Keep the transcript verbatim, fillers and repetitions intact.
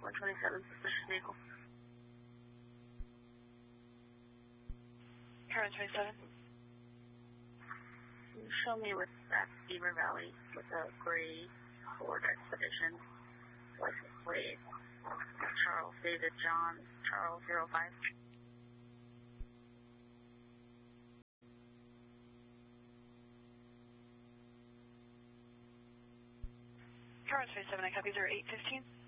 one twenty-seven, suspicious vehicle. Car one twenty-seven. Can you show me with that Beaver Valley with a gray Ford Expedition, license plate, Charles David John, Charles zero five. Car one twenty-seven, I copy zero eight fifteen.